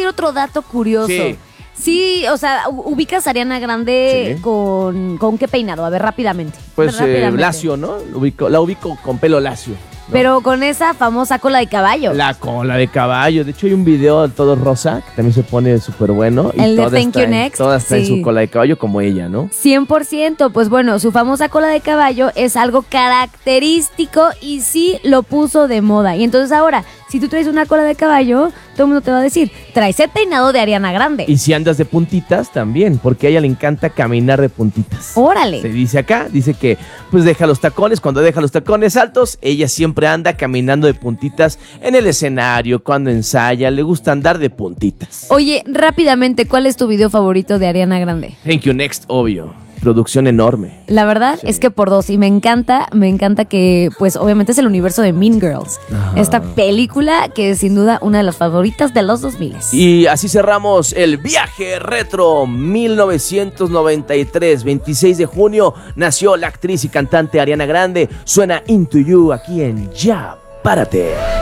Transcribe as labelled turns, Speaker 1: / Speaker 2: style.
Speaker 1: decir otro dato curioso.
Speaker 2: Sí.
Speaker 1: Sí, o sea, ubicas a Ariana Grande
Speaker 2: Sí.
Speaker 1: con qué peinado, a ver, rápidamente.
Speaker 2: Pues
Speaker 1: Rápidamente.
Speaker 2: lacio, ¿no? La ubico con pelo lacio, ¿no?
Speaker 1: Pero con esa famosa cola de caballo.
Speaker 2: La cola de caballo. De hecho, hay un video todo rosa que también se pone súper bueno. Y
Speaker 1: El de
Speaker 2: todas
Speaker 1: Thank You
Speaker 2: traen-
Speaker 1: Next,
Speaker 2: Todas traen
Speaker 1: sí.
Speaker 2: su cola de caballo como ella, ¿no?
Speaker 1: 100%, pues bueno, su famosa cola de caballo es algo característico y sí lo puso de moda. Y entonces ahora, si tú traes una cola de caballo, todo el mundo te va a decir, traes el peinado de Ariana Grande.
Speaker 2: Y si andas de puntitas, también, porque a ella le encanta caminar de puntitas.
Speaker 1: Órale.
Speaker 2: Se dice acá, dice que pues deja los tacones, cuando deja los tacones altos, ella siempre anda caminando de puntitas en el escenario, cuando ensaya, le gusta andar de puntitas.
Speaker 1: Oye, rápidamente, ¿cuál es tu video favorito de Ariana Grande?
Speaker 2: Thank You Next, obvio. Producción enorme.
Speaker 1: La verdad
Speaker 2: Sí.
Speaker 1: es que por dos, y me encanta que, pues obviamente es el universo de Mean Girls.
Speaker 2: Ajá.
Speaker 1: Esta película que es sin duda una de las favoritas de los 2000.
Speaker 2: Y así cerramos el viaje retro 1993, 26 de junio, nació la actriz y cantante Ariana Grande. Suena Into You aquí en Ya Párate.